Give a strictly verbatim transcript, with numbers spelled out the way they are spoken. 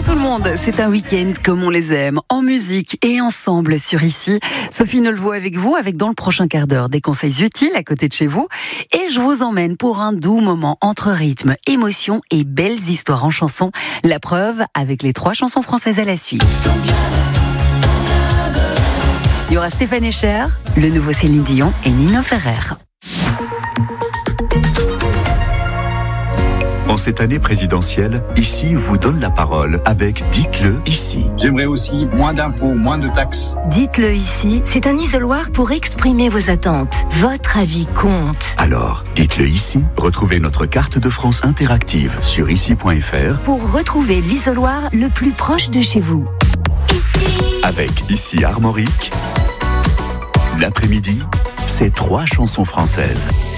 Bonjour tout le monde, c'est un week-end comme on les aime, en musique et ensemble sur Ici. Sophie Neulevaux avec vous, avec dans le prochain quart d'heure des conseils utiles à côté de chez vous. Et je vous emmène pour un doux moment entre rythme, émotion et belles histoires en chansons. La preuve avec les trois chansons françaises à la suite. Il y aura Stéphane Echer, le nouveau Céline Dion et Nino Ferrer. En cette année présidentielle, Ici vous donne la parole avec Dites-le ici. J'aimerais aussi moins d'impôts, moins de taxes. Dites-le ici, c'est un isoloir pour exprimer vos attentes. Votre avis compte. Alors, dites-le ici. Retrouvez notre carte de France interactive sur ici point f r pour retrouver l'isoloir le plus proche de chez vous. Ici. Avec Ici Armorique, l'après-midi, c'est trois chansons françaises.